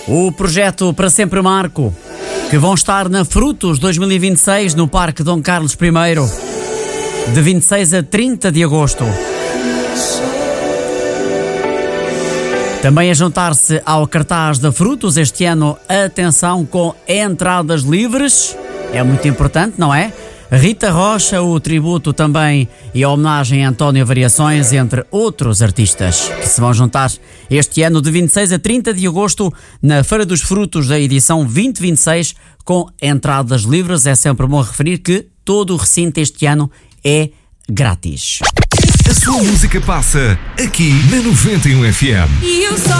O projeto Para Sempre Marco, que vão estar na Frutos 2026 no Parque Dom Carlos I, de 26 a 30 de agosto. Também a juntar-se ao cartaz da Frutos este ano, atenção, com entradas livres, é muito importante, não é? Rita Rocha, o tributo também e a homenagem a António Variações, entre outros artistas, que se vão juntar este ano de 26 a 30 de agosto na Feira dos Frutos da edição 2026 com entradas livres. É sempre bom referir que todo o recinto este ano é grátis. A sua música passa aqui na 91 FM.